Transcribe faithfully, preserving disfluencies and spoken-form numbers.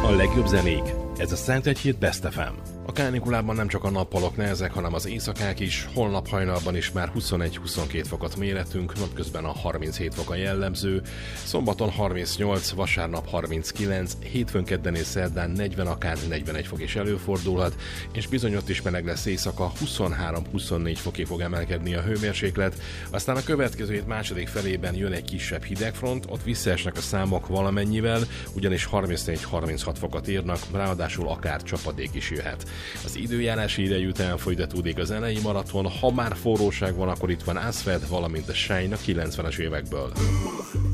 A legjobb zenék. Ez a Szentegyhíd Best ef em. A kánikulában nem csak a nappalok nehezek, hanem az éjszakák is. Holnap hajnalban is már huszonegy-huszonkét fokot méretünk, napközben a harminchét fok a jellemző, szombaton harmincnyolc, vasárnap harminckilenc, hétfőn, kedden és szerdán negyven, akár negyvenegy fok is előfordulhat, és bizony ott is meleg lesz éjszaka, huszonhárom-huszonnégy fokig fog emelkedni a hőmérséklet, aztán a következő hét második felében jön egy kisebb hidegfront, ott visszaesnek a számok valamennyivel, ugyanis harmincnégy-harminchat fokot írnak, ráadásul akár csapadék is jöhet. Az időjárási idejű után folytatódik az zenei maraton, ha már forróság van, akkor itt van Asfed, valamint a Shine a kilencvenes évekből.